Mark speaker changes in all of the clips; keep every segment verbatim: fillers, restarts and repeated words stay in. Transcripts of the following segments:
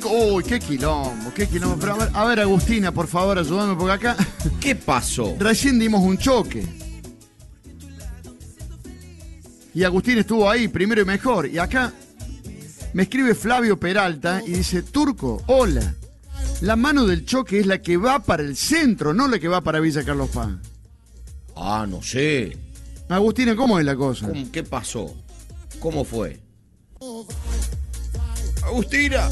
Speaker 1: chicos. Uy, qué quilombo, qué quilombo. Pero a ver, a ver, Agustina, por favor, ayúdame, porque acá
Speaker 2: ¿Qué pasó?
Speaker 1: recién dimos un choque. Y Agustín estuvo ahí, primero y mejor. Y acá me escribe Flavio Peralta y dice, Turco, hola. La mano del choque es la que va para el centro, no la que va para Villa Carlos Paz.
Speaker 2: Ah, no sé.
Speaker 1: Agustina, ¿cómo es la cosa?
Speaker 2: ¿Cómo- ¿Qué pasó? ¿Cómo fue? Agustina.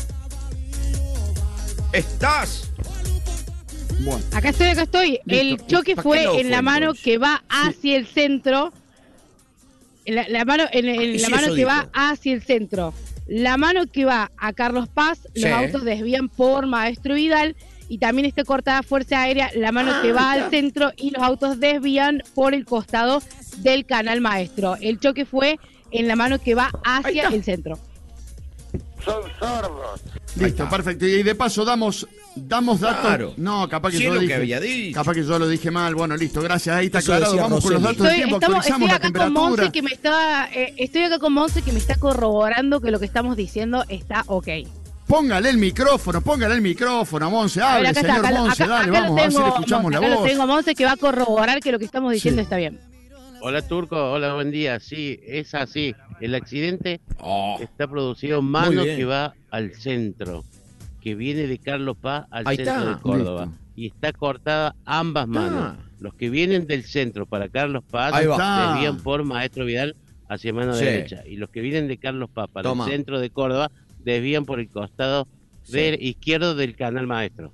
Speaker 2: ¿Estás?
Speaker 1: Bueno,
Speaker 3: Acá estoy, acá estoy.
Speaker 1: Listo.
Speaker 3: El choque
Speaker 2: ¿Para
Speaker 3: fue
Speaker 2: qué no
Speaker 3: en
Speaker 2: fue,
Speaker 3: la mano
Speaker 2: entonces?
Speaker 3: que va hacia el centro. En la, la mano, en, en
Speaker 2: Y
Speaker 3: la
Speaker 2: sí,
Speaker 3: mano
Speaker 2: eso
Speaker 3: que
Speaker 2: dijo.
Speaker 3: va hacia el centro. La mano que va a Carlos Paz,
Speaker 2: Sí.
Speaker 3: los autos desvían por Maestro Vidal. Y también está cortada Fuerza Aérea, la mano que va al centro y los autos desvían por el costado del Canal Maestro. El choque fue en la mano que va hacia el centro.
Speaker 4: Son sordos.
Speaker 1: listo, perfecto. Y de paso damos, damos datos.
Speaker 2: Claro.
Speaker 1: No, capaz que
Speaker 2: Sí,
Speaker 1: yo
Speaker 2: es
Speaker 1: lo
Speaker 2: lo
Speaker 1: dije.
Speaker 2: que había dicho.
Speaker 1: Capaz que yo lo dije mal. Bueno, listo, gracias. Ahí está
Speaker 2: Eso
Speaker 1: aclarado.
Speaker 2: decía
Speaker 1: Vamos con los
Speaker 2: Roseli.
Speaker 1: datos del
Speaker 3: Estoy,
Speaker 1: tiempo.
Speaker 3: estamos,
Speaker 1: Actualizamos
Speaker 3: estoy
Speaker 1: la
Speaker 3: acá con
Speaker 1: temperatura.
Speaker 3: Monse que me está, eh, estoy acá con Monse que me está corroborando que lo que estamos diciendo está ok.
Speaker 1: Póngale el micrófono, póngale el micrófono, Monse.
Speaker 3: A ver,
Speaker 1: Hable,
Speaker 3: acá está,
Speaker 1: señor
Speaker 3: acá,
Speaker 1: Monse,
Speaker 3: acá-
Speaker 1: dale,
Speaker 3: acá
Speaker 1: vamos
Speaker 3: lo
Speaker 1: a ver si
Speaker 3: tengo,
Speaker 1: le escuchamos
Speaker 3: Monse,
Speaker 1: la
Speaker 3: acá lo
Speaker 1: voz.
Speaker 3: tengo, Monse, que va a corroborar que lo que estamos diciendo
Speaker 1: Sí.
Speaker 3: está bien.
Speaker 5: Hola Turco, hola, buen día. Sí, es así. El accidente
Speaker 2: Oh,
Speaker 5: está producido
Speaker 2: Muy
Speaker 5: mano
Speaker 2: bien.
Speaker 5: que va al centro, que viene de Carlos Paz al
Speaker 2: Ahí
Speaker 5: centro
Speaker 2: está.
Speaker 5: de Córdoba.
Speaker 1: Listo.
Speaker 5: Y está cortada ambas manos. Los que vienen del centro para Carlos Paz
Speaker 2: Ahí va.
Speaker 1: Está.
Speaker 5: desvían por Maestro Vidal hacia mano
Speaker 2: Sí.
Speaker 5: derecha. Y los que vienen de Carlos Paz para
Speaker 2: Toma.
Speaker 5: el centro de Córdoba desvían por el costado
Speaker 2: Sí.
Speaker 5: del izquierdo del Canal Maestro.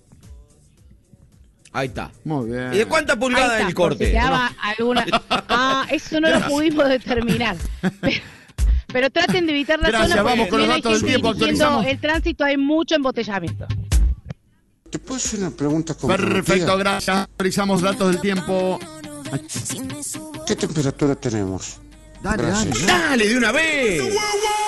Speaker 2: ahí está.
Speaker 1: Muy bien.
Speaker 2: ¿Y de cuánta
Speaker 3: Ahí
Speaker 2: pulgada
Speaker 3: está,
Speaker 2: el
Speaker 3: por si
Speaker 2: corte?
Speaker 3: quedaba alguna... Ah, eso no lo pudimos determinar. Pero, pero traten de evitar la
Speaker 1: Gracias,
Speaker 3: zona porque
Speaker 1: vamos con los
Speaker 3: viene
Speaker 1: datos del
Speaker 3: gente
Speaker 1: tiempo,
Speaker 3: dirigiendo
Speaker 1: actualizamos.
Speaker 3: el tránsito, hay mucho embotellamiento.
Speaker 6: ¿Te puedo hacer una pregunta comprometida?
Speaker 1: Perfecto, gracias. Actualizamos datos del tiempo.
Speaker 6: ¿Qué temperatura tenemos?
Speaker 1: Dale, dale,
Speaker 6: Gracias.
Speaker 1: dale.
Speaker 2: ¡Dale, de una vez!